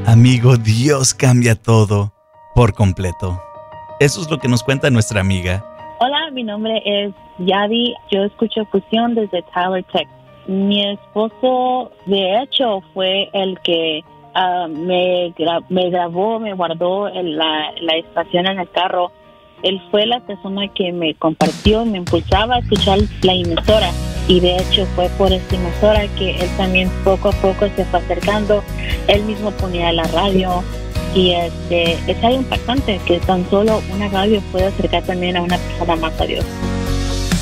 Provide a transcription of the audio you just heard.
Amigo, Dios cambia todo por completo. Eso es lo que nos cuenta nuestra amiga. Hola, mi nombre es Yadi. Yo escucho Fusión desde Tyler, Texas. Mi esposo, de hecho, fue el que me grabó, me guardó en la estación en el carro. Él fue la persona que me compartió, me impulsaba a escuchar la emisora. Y de hecho fue por esta emisora que él también poco a poco se fue acercando. Él mismo ponía la radio. Y es algo impactante que tan solo una radio puede acercar también a una persona más a Dios.